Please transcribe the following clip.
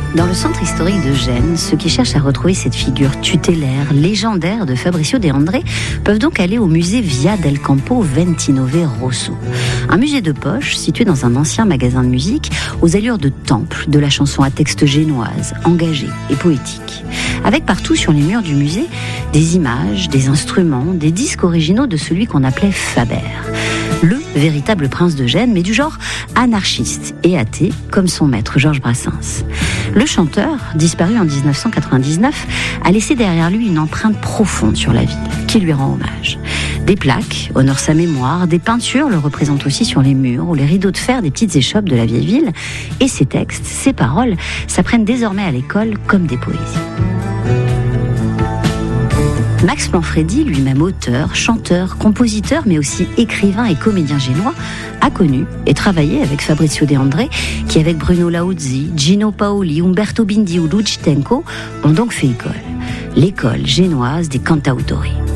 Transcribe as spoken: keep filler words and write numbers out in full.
Dans le centre historique de Gênes, ceux qui cherchent à retrouver cette figure tutélaire, légendaire de Fabrizio De André peuvent donc aller au musée Via del Campo ventinove Rosso. Un musée de poche situé dans un ancien magasin de musique aux allures de temple de la chanson à texte génoise, engagée et poétique. Avec partout sur les murs du musée des images, des instruments, des disques originaux de celui qu'on appelait Faber. Le véritable prince de Gênes, mais du genre anarchiste et athée, comme son maître Georges Brassens. Le chanteur, disparu en dix-neuf cent quatre-vingt-dix-neuf, a laissé derrière lui une empreinte profonde sur la ville, qui lui rend hommage. Des plaques honorent sa mémoire, des peintures le représentent aussi sur les murs ou les rideaux de fer des petites échoppes de la vieille ville, et ses textes, ses paroles, s'apprennent désormais à l'école comme des poésies. Max Manfredi, lui-même auteur, chanteur, compositeur, mais aussi écrivain et comédien génois, a connu et travaillé avec Fabrizio De André, qui avec Bruno Lauzzi, Gino Paoli, Umberto Bindi ou Luigi Tenco ont donc fait école. L'école génoise des cantautori.